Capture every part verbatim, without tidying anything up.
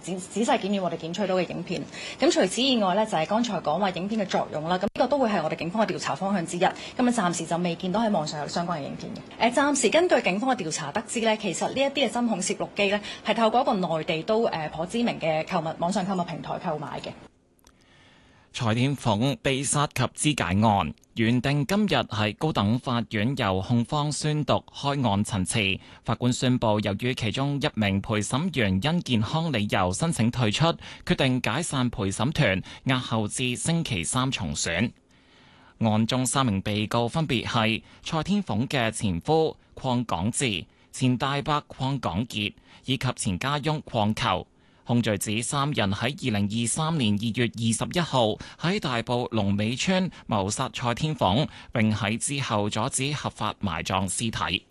仔仔細檢驗我哋檢取到嘅影片。咁除此以外呢，就係剛才講話影片嘅作用啦。咁呢個都會係我哋警方嘅調查方向之一。咁啊，暫時就未見到喺網上有相關嘅影片嘅。誒，暫時根據警方嘅調查得知呢，其實呢一啲嘅針孔攝錄機呢，係透過一個內地都誒頗知名嘅購物網上購物平台購買嘅。 蔡天鳳被殺及肢解案，原定今日喺高等法院由控方宣讀開案陳詞，法官宣布由於其中一名陪審員因健康理由申請退出，決定解散陪審團，押後至星期三重選。案中三名被告分別係蔡天鳳嘅前夫鄺港智、前大伯鄺港傑以及前家翁鄺球。控罪指三人喺二零二三年二月二十一號喺大埔龍尾村謀殺蔡天鳳，並喺之後阻止合法埋葬屍體。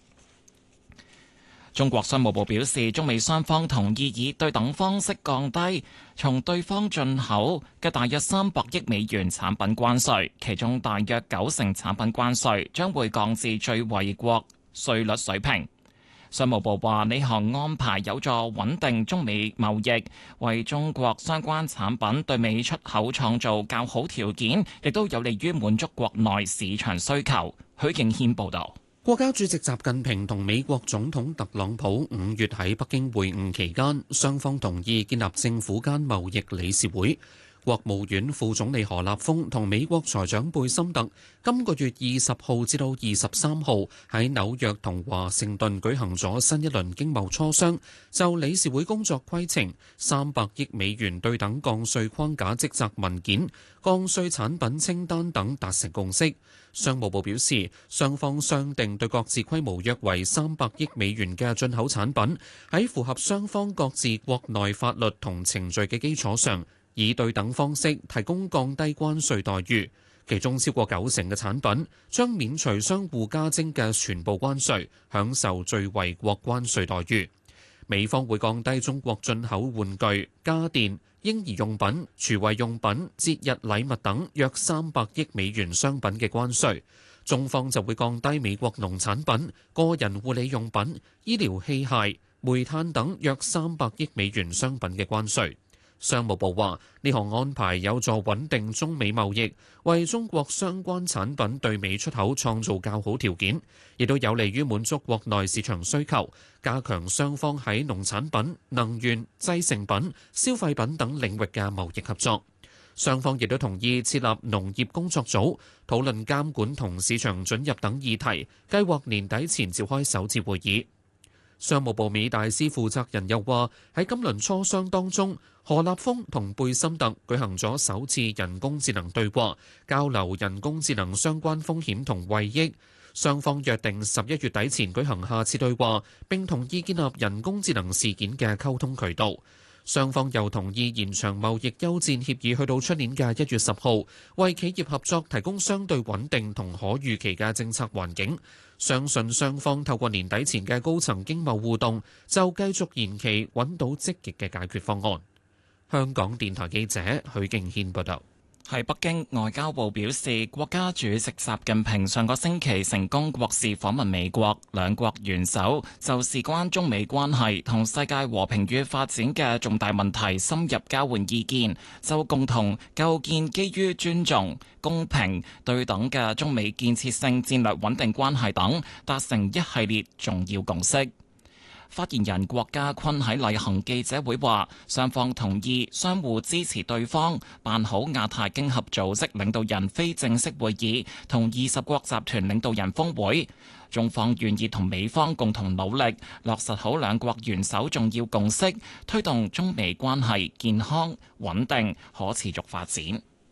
中國商務部表示，中美雙方同意以對等方式降低從對方進口嘅大約三百億美元產品關稅，其中大約九成產品關稅將會降至最惠國稅率水平。商務部話呢項安排有助穩定中美貿易，為中國相關產品對美出口創造較好條件，亦都有利於滿足國內市場需求。許敬軒報導。 國家主席習近平同美國總統特朗普五月喺北京會晤期間，雙方同意建立政府間貿易理事會。國務院副總理何立峰同美國財長貝森特今個月二十號至到二十三號喺紐約同華盛頓舉行咗新一輪經貿磋商，就理事會工作規程、三百億美元對等降稅框架職責文件、降稅產品清單等達成共識。商務部表示，雙方商定對各自規模約為三百億美元嘅進口產品，喺符合雙方各自國內法律同程序嘅基礎上，以對等方式提供降低關稅待遇，其中超過九成嘅產品將免除相互加徵嘅全部關稅，享受最惠國關稅待遇。美方會降低中國進口玩具、家電、嬰兒用品、廚衛用品、節日禮物等約三百億美元商品嘅關稅，中方就會降低美國農產品、個人護理用品、醫療器械、煤炭等約三百億美元商品嘅關稅。商務部話，呢項安排有助穩定中美貿易，為中國相關產品對美出口創造較好條件，亦都有利於滿足國內市場需求，加強雙方喺農產品、能源、製成品、消費品等領域嘅貿易合作。雙方亦都同意設立農業工作組，討論監管同市場准入等議題，計劃年底前召開首次會議。商務部美大司負責人又話，喺今輪磋商當中，何立峰同貝森特舉行咗首次人工智能對話，交流人工智能相關風險同惠益。雙方約定十一月底前舉行下次對話，並同意建立人工智能事件嘅溝通渠道。雙方又同意延長貿易休戰協議去到出年嘅一月十號，為企業合作提供相對穩定同可預期嘅政策環境。相信雙方透過年底前嘅高層經貿互動，就繼續延期揾到積極嘅解決方案。香港電台記者許敬軒報道。 喺北京，外交部表示，國家主席習近平上個星期成功國事訪問美國，兩國元首就事關中美關係同世界和平與發展嘅重大問題深入交換意見，就共同構建基於尊重、公平、對等嘅中美建設性戰略穩定關係等達成一系列重要共識。發言人郭家坤喺例行記者會話，雙方同意相互支持對方辦好亞太經合組織領導人非正式會議同二十國集團領導人峰會，中方願意同美方共同努力，落實好兩國元首重要共識，推動中美關係健康、穩定、可持續發展。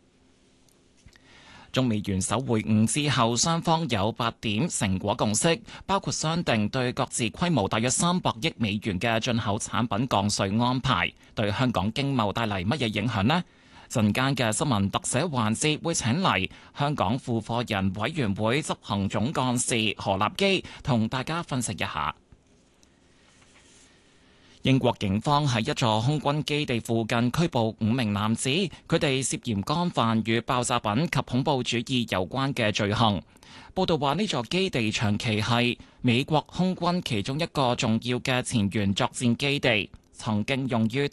中美元首會晤之後，雙方有八點成果共識，包括商定對各自規模大約三百億美元嘅進口產品降稅安排，對香港經貿帶嚟乜嘢影響呢？陣間嘅新聞特寫環節會請嚟香港付貨人委員會執行總幹事何立基同大家分析一下。英國警方喺一座空軍基地附近拘捕五名男子，佢哋涉嫌干犯與爆炸品及恐怖主義有關嘅罪行。報道話呢座基地長期係美國空軍其中一個重要嘅前沿作戰基地，曾經用於